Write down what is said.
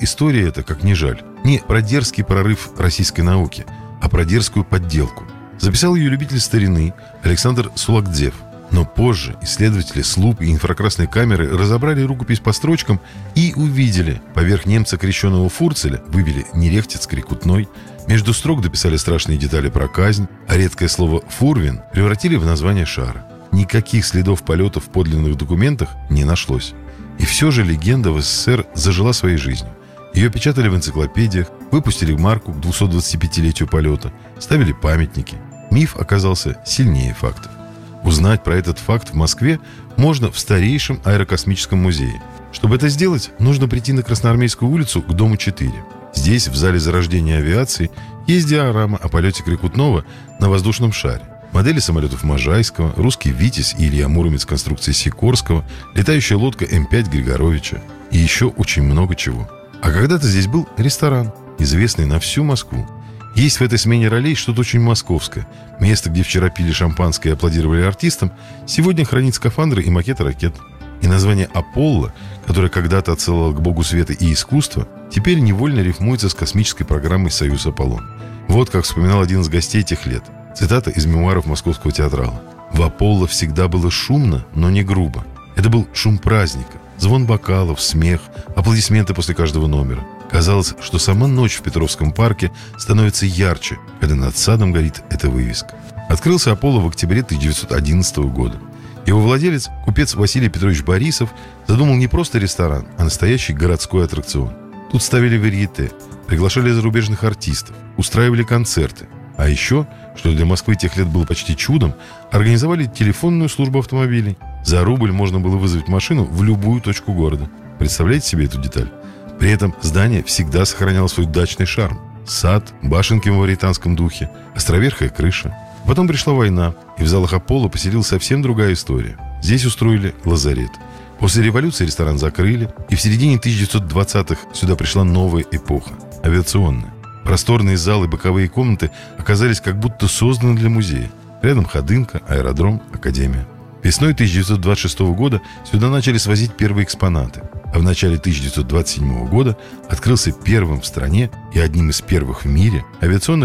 история эта, как ни жаль, не про дерзкий прорыв российской науки, а про дерзкую подделку. Записал ее любитель старины Александр Сулакдзев. Но позже исследователи с лупой и инфракрасной камеры разобрали рукопись по строчкам и увидели: поверх немца крещеного Фурцеля вывели Нерехтец-Крикутной, между строк дописали страшные детали про казнь, а редкое слово «фурвин» превратили в название шара. Никаких следов полетов в подлинных документах не нашлось. И все же легенда в СССР зажила своей жизнью. Ее печатали в энциклопедиях, выпустили марку к 225-летию полета, ставили памятники. Миф оказался сильнее фактов. Узнать про этот факт в Москве можно в старейшем аэрокосмическом музее. Чтобы это сделать, нужно прийти на Красноармейскую улицу к дому 4. Здесь, в зале зарождения авиации, есть диорама о полете Крикутного на воздушном шаре. Модели самолетов Можайского, русский «Витязь» и Илья Муромец конструкции Сикорского, летающая лодка М5 Григоровича и еще очень много чего. А когда-то здесь был ресторан, известный на всю Москву. Есть в этой смене ролей что-то очень московское. Место, где вчера пили шампанское и аплодировали артистам, сегодня хранит скафандры и макеты ракет. И название «Аполло», которое когда-то отсылало к богу света и искусства, теперь невольно рифмуется с космической программой «Союз Аполлон». Вот как вспоминал один из гостей тех лет. Цитата из мемуаров московского театрала. «В Аполло всегда было шумно, но не грубо. Это был шум праздника, звон бокалов, смех, аплодисменты после каждого номера. Казалось, что сама ночь в Петровском парке становится ярче, когда над садом горит эта вывеска». Открылся Аполло в октябре 1911 года. Его владелец, купец Василий Петрович Борисов, задумал не просто ресторан, а настоящий городской аттракцион. Тут ставили варьете, приглашали зарубежных артистов, устраивали концерты. А еще, что для Москвы тех лет было почти чудом, организовали телефонную службу автомобилей. За рубль можно было вызвать машину в любую точку города. Представляете себе эту деталь? При этом здание всегда сохраняло свой дачный шарм. Сад, башенки в мавританском духе, островерхая крыша. Потом пришла война, и в залах Аполло поселилась совсем другая история. Здесь устроили лазарет. После революции ресторан закрыли, и в середине 1920-х сюда пришла новая эпоха – авиационная. Просторные залы и боковые комнаты оказались как будто созданы для музея. Рядом Ходынка, аэродром, академия. Весной 1926 года сюда начали свозить первые экспонаты. А в начале 1927 года открылся первым в стране и одним из первых в мире авиационный